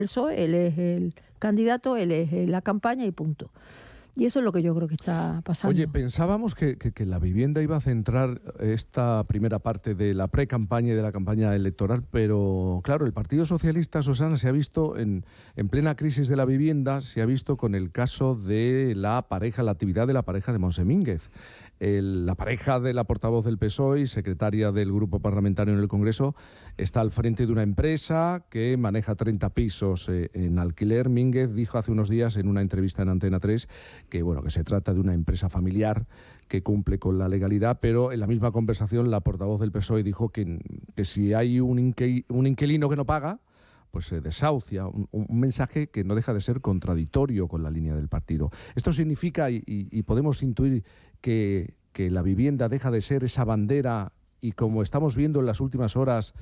PSOE, él es el candidato, él es la campaña y punto. Y eso es lo que yo creo que está pasando. Oye, pensábamos que la vivienda iba a centrar esta primera parte de la pre-campaña y de la campaña electoral, pero claro, el Partido Socialista, Susana, se ha visto en plena crisis de la vivienda, se ha visto con el caso de la actividad de la pareja de Montse Mínguez. La pareja de la portavoz del PSOE y secretaria del grupo parlamentario en el Congreso está al frente de una empresa que maneja 30 pisos en alquiler. Mínguez dijo hace unos días en una entrevista en Antena 3 que se trata de una empresa familiar que cumple con la legalidad, pero en la misma conversación la portavoz del PSOE dijo que si hay un inquilino que no paga, pues se desahucia, un mensaje que no deja de ser contradictorio con la línea del partido. Esto significa, y podemos intuir que la vivienda deja de ser esa bandera, y como estamos viendo en las últimas horas,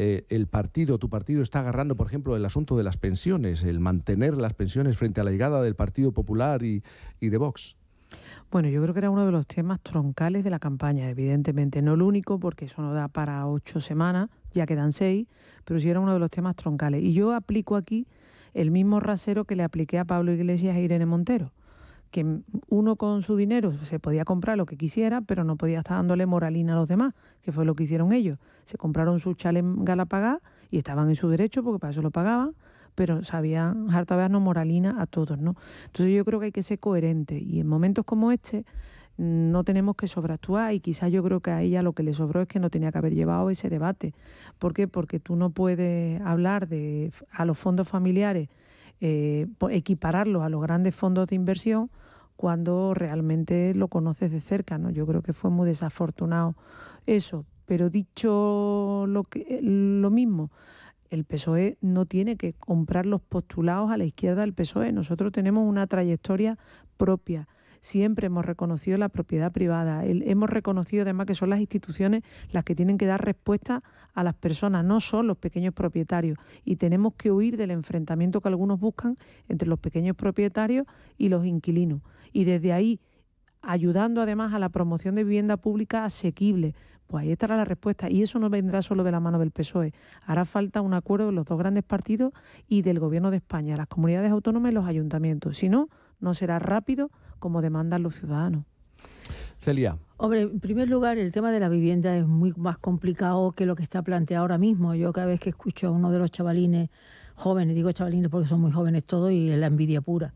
tu partido está agarrando, por ejemplo, el asunto de las pensiones, el mantener las pensiones frente a la llegada del Partido Popular y de Vox. Bueno, yo creo que era uno de los temas troncales de la campaña, evidentemente. No el único, porque eso no da para 8 semanas, ya quedan 6, pero sí era uno de los temas troncales. Y yo aplico aquí el mismo rasero que le apliqué a Pablo Iglesias e Irene Montero, que uno con su dinero se podía comprar lo que quisiera, pero no podía estar dándole moralina a los demás, que fue lo que hicieron ellos. Se compraron su chalet en Galapagar y estaban en su derecho, porque para eso lo pagaban, pero sabían harta vez no moralina a todos, ¿no? Entonces yo creo que hay que ser coherente, y en momentos como este no tenemos que sobreactuar, y quizás yo creo que a ella lo que le sobró es que no tenía que haber llevado ese debate. ¿Por qué? Porque tú no puedes hablar a los fondos familiares, equipararlos a los grandes fondos de inversión cuando realmente lo conoces de cerca, ¿no? Yo creo que fue muy desafortunado eso, pero dicho lo mismo, el PSOE no tiene que comprar los postulados a la izquierda del PSOE. Nosotros tenemos una trayectoria propia. Siempre hemos reconocido la propiedad privada. Hemos reconocido además que son las instituciones las que tienen que dar respuesta a las personas, no son los pequeños propietarios. Y tenemos que huir del enfrentamiento que algunos buscan entre los pequeños propietarios y los inquilinos. Y desde ahí, ayudando además a la promoción de vivienda pública asequible, pues ahí estará la respuesta. Y eso no vendrá solo de la mano del PSOE. Hará falta un acuerdo de los dos grandes partidos y del Gobierno de España, las comunidades autónomas y los ayuntamientos. Si no, no será rápido como demandan los ciudadanos. Celia. Hombre, en primer lugar, el tema de la vivienda es muy más complicado que lo que está planteado ahora mismo. Yo cada vez que escucho a uno de los chavalines jóvenes, digo chavalines porque son muy jóvenes todos y es la envidia pura,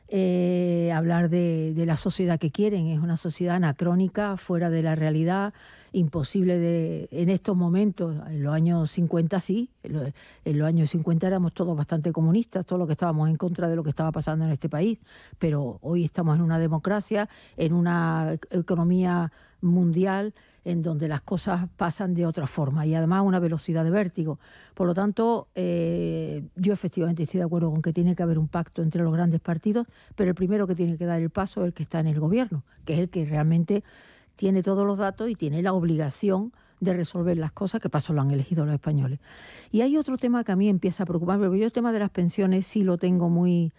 hablar de la sociedad que quieren. Es una sociedad anacrónica, fuera de la realidad, imposible en estos momentos. En los años 50 sí, en los años 50 éramos todos bastante comunistas, todos los que estábamos en contra de lo que estaba pasando en este país, pero hoy estamos en una democracia, en una economía mundial en donde las cosas pasan de otra forma y además a una velocidad de vértigo. Por lo tanto, yo efectivamente estoy de acuerdo con que tiene que haber un pacto entre los grandes partidos, pero el primero que tiene que dar el paso es el que está en el gobierno, que es el que realmente tiene todos los datos y tiene la obligación de resolver las cosas, que paso lo han elegido los españoles. Y hay otro tema que a mí empieza a preocuparme, porque yo el tema de las pensiones sí lo tengo muy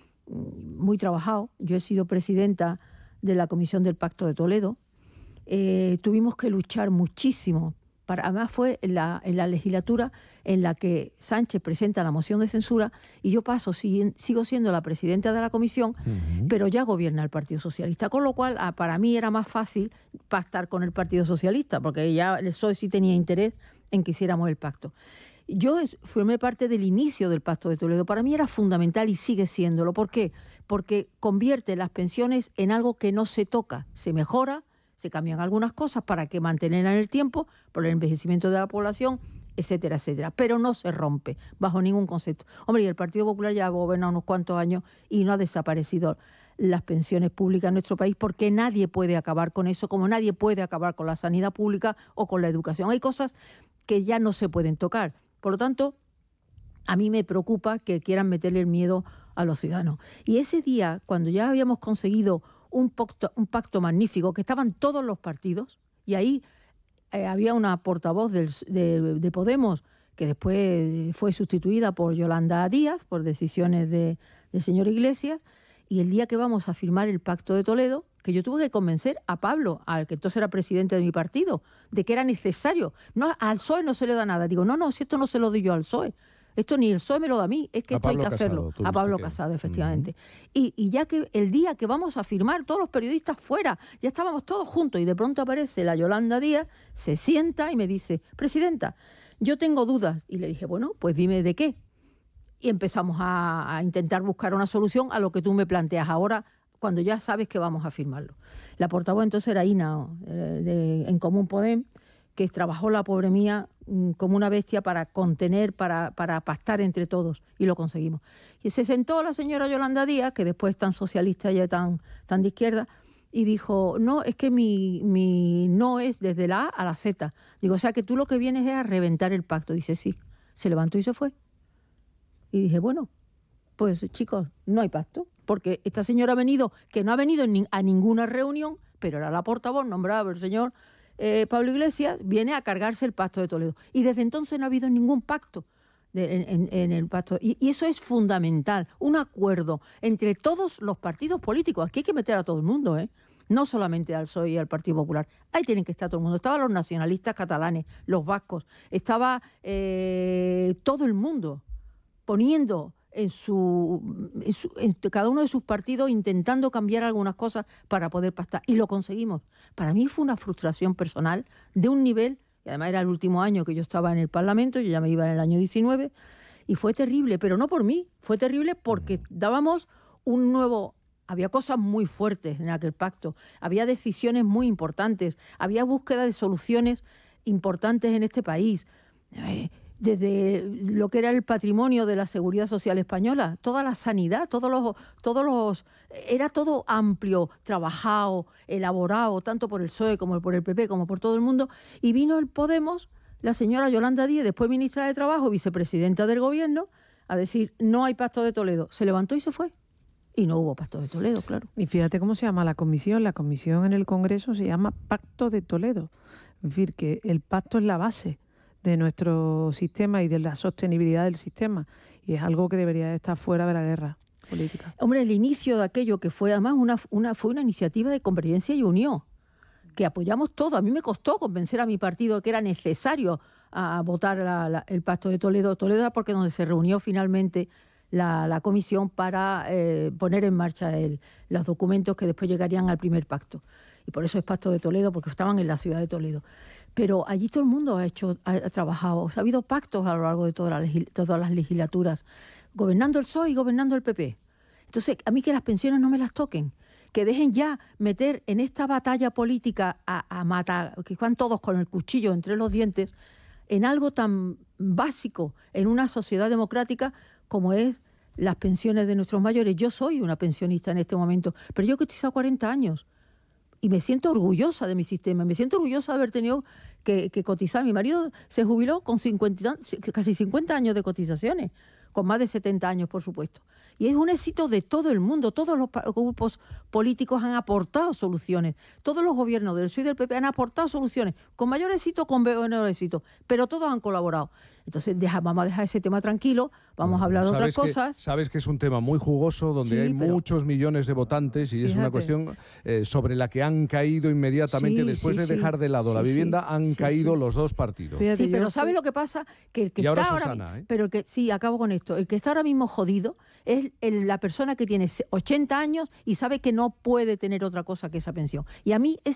trabajado. Yo he sido presidenta de la Comisión del Pacto de Toledo. Tuvimos que luchar muchísimo. Además fue en la legislatura en la que Sánchez presenta la moción de censura y yo sigo siendo la presidenta de la comisión, pero ya gobierna el Partido Socialista, con lo cual para mí era más fácil pactar con el Partido Socialista, porque ya el PSOE sí tenía interés en que hiciéramos el pacto. Yo formé parte del inicio del Pacto de Toledo. Para mí era fundamental y sigue siéndolo. ¿Por qué? Porque convierte las pensiones en algo que no se toca, se mejora, se cambian algunas cosas para que mantener en el tiempo, por el envejecimiento de la población, etcétera, etcétera. Pero no se rompe bajo ningún concepto. Hombre, y el Partido Popular ya ha gobernado unos cuantos años y no ha desaparecido las pensiones públicas en nuestro país, porque nadie puede acabar con eso, como nadie puede acabar con la sanidad pública o con la educación. Hay cosas que ya no se pueden tocar. Por lo tanto, a mí me preocupa que quieran meterle el miedo a los ciudadanos. Y ese día, cuando ya habíamos conseguido un pacto magnífico, que estaban todos los partidos, y ahí había una portavoz de Podemos, que después fue sustituida por Yolanda Díaz, por decisiones del señor Iglesias, y el día que vamos a firmar el Pacto de Toledo, que yo tuve que convencer a Pablo, al que entonces era presidente de mi partido, de que era necesario. No, al PSOE no se le da nada. Digo, no, si esto no se lo doy yo al PSOE. Esto ni el PSOE me lo da a mí, es que esto hay que hacerlo. A Pablo Casado, efectivamente. Y ya que el día que vamos a firmar, todos los periodistas fuera, ya estábamos todos juntos, y de pronto aparece la Yolanda Díaz, se sienta y me dice: presidenta, yo tengo dudas. Y le dije: bueno, pues dime de qué. Y empezamos a intentar buscar una solución a lo que tú me planteas ahora, cuando ya sabes que vamos a firmarlo. La portavoz entonces era Ina, En Común Podem, que trabajó, la pobre mía, como una bestia para contener, para pactar entre todos, y lo conseguimos. Y se sentó la señora Yolanda Díaz, que después es tan socialista y tan de izquierda, y dijo: no, es que mi no es desde la A a la Z. Digo, o sea que tú lo que vienes es a reventar el pacto. Dice: sí. Se levantó y se fue. Y dije: bueno, pues chicos, no hay pacto, porque esta señora ha venido, que no ha venido a ninguna reunión, pero era la portavoz nombrada por el señor Pablo Iglesias, viene a cargarse el Pacto de Toledo. Y desde entonces no ha habido ningún pacto en el pacto. Y eso es fundamental, un acuerdo entre todos los partidos políticos. Aquí hay que meter a todo el mundo, no solamente al PSOE y al Partido Popular. Ahí tienen que estar todo el mundo. Estaban los nacionalistas catalanes, los vascos, estaba todo el mundo poniendo en cada uno de sus partidos, intentando cambiar algunas cosas para poder pactar. Y lo conseguimos. Para mí fue una frustración personal de un nivel, y además era el último año que yo estaba en el Parlamento, yo ya me iba en el año 19, y fue terrible, pero no por mí, fue terrible porque dábamos un nuevo... Había cosas muy fuertes en aquel pacto, había decisiones muy importantes, había búsqueda de soluciones importantes en este país. Desde lo que era el patrimonio de la Seguridad Social Española, toda la sanidad, era todo amplio, trabajado, elaborado, tanto por el PSOE como por el PP, como por todo el mundo. Y vino el Podemos, la señora Yolanda Díaz, después ministra de Trabajo, vicepresidenta del Gobierno, a decir: no hay Pacto de Toledo. Se levantó y se fue. Y no hubo Pacto de Toledo, claro. Y fíjate cómo se llama la comisión. La comisión en el Congreso se llama Pacto de Toledo. Es decir, que el pacto es la base de nuestro sistema y de la sostenibilidad del sistema, y es algo que debería estar fuera de la guerra política. Hombre, el inicio de aquello que fue además fue una iniciativa de Convergencia y Unión, que apoyamos todo. A mí me costó convencer a mi partido que era necesario votar el Pacto de Toledo. Toledo era porque donde se reunió finalmente la comisión para poner en marcha los documentos que después llegarían al primer pacto. Y por eso es Pacto de Toledo, porque estaban en la ciudad de Toledo. Pero allí todo el mundo ha trabajado. Ha habido pactos a lo largo de todas las legislaturas, gobernando el PSOE y gobernando el PP. Entonces, a mí que las pensiones no me las toquen, que dejen ya meter en esta batalla política a matar, que van todos con el cuchillo entre los dientes, en algo tan básico en una sociedad democrática como es las pensiones de nuestros mayores. Yo soy una pensionista en este momento, pero yo he cotizado 40 años. Y me siento orgullosa de mi sistema, me siento orgullosa de haber tenido que cotizar. Mi marido se jubiló con casi 50 años de cotizaciones, con más de 70 años, por supuesto. Y es un éxito de todo el mundo. Todos los grupos políticos han aportado soluciones. Todos los gobiernos del PSOE y del PP han aportado soluciones, con mayor éxito, con menor éxito, pero todos han colaborado. Entonces vamos a dejar ese tema tranquilo, vamos a hablar de otras cosas. Sabes que es un tema muy jugoso, donde hay muchos millones de votantes, y es una cuestión sobre la que han caído inmediatamente, después de dejar de lado la vivienda, han caído los dos partidos. Fíjate, sí, pero ¿sabes lo que pasa? Que el que y está ahora Susana, pero que sí, acabo con esto. El que está ahora mismo jodido es la persona que tiene 80 años y sabe que no puede tener otra cosa que esa pensión. Y a mí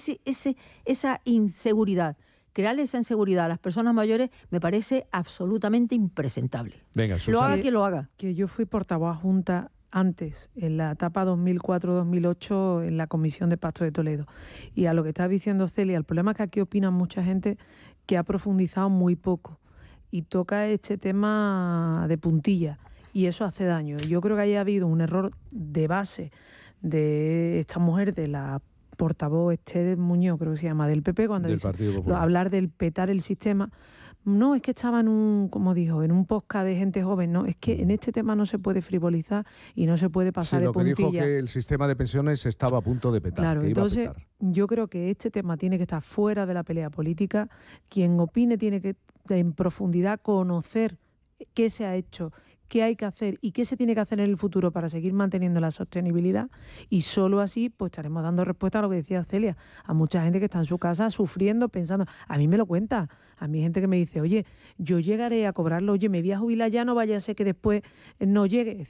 esa inseguridad, crearle esa inseguridad a las personas mayores, me parece absolutamente impresentable. Venga, Susana. Lo haga quien lo haga. Que yo fui portavoz adjunta antes, en la etapa 2004-2008, en la Comisión de Pacto de Toledo. Y a lo que está diciendo Celia, el problema es que aquí opina mucha gente que ha profundizado muy poco y toca este tema de puntilla, y eso hace daño. Yo creo que haya habido un error de base de esta mujer, de la portavoz Esther Muñoz, creo que se llama, del PP, cuando dice hablar del petar el sistema. No, es que estaba en un podcast de gente joven, no, es que en este tema no se puede frivolizar y no se puede pasar de puntilla. Lo que dijo que el sistema de pensiones estaba a punto de petar. Claro, entonces yo creo que este tema tiene que estar fuera de la pelea política. Quien opine tiene que en profundidad conocer qué se ha hecho, qué hay que hacer y qué se tiene que hacer en el futuro para seguir manteniendo la sostenibilidad, y solo así pues estaremos dando respuesta a lo que decía Celia, a mucha gente que está en su casa sufriendo, pensando, a mí me lo cuenta, a mí hay gente que me dice, oye, yo llegaré a cobrarlo, oye, me voy a jubilar ya, no vaya a ser que después no llegue. Es